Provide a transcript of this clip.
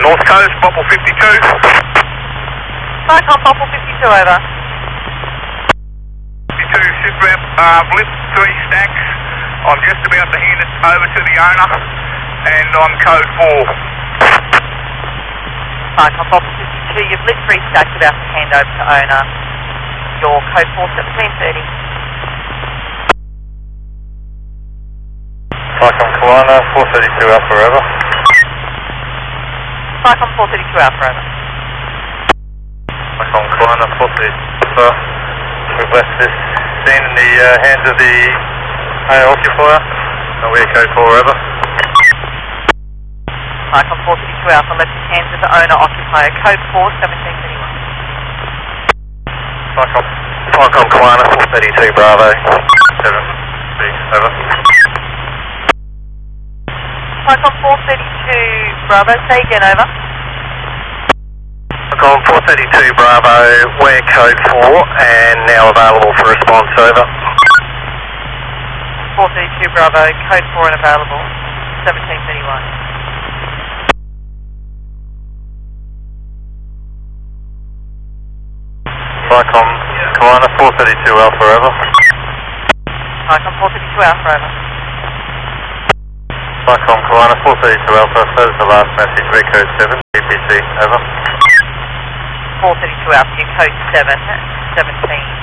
North Coast, Bopple 52. Cyclone Bopple 52, over. 52, sit rep, blip 3 stacks. I'm just about to hand it over to the owner, and I'm code 4. Cyclone Bopple 52, your blip 3 stacks about to hand over to owner. Your code 4, 1730. Cyclone Kalana, 432 Alpha, over. Cyclone 432 Alpha, over. Cyclone Kalana, 432 Alpha. We've left this scene in the hands of the owner occupier. We're code 4, over. Cyclone 432 Alpha, left in hands of the owner occupier, code 4, 1731. Cyclone Kalana, 432 Bravo, 7, over. Cyclone 432 Bravo, say again, over. Cyclone 432 Bravo, we're code 4 and now available for response, over. 432 Bravo, code 4 and available, 1731. Cyclone Kalana, 432 Alpha, over. Cyclone 432 Alpha, over. Cyclone Kalana, 432 Alpha, that is the last message, we're code 7, UPC, over. 432 Alpha, your code 7, 17.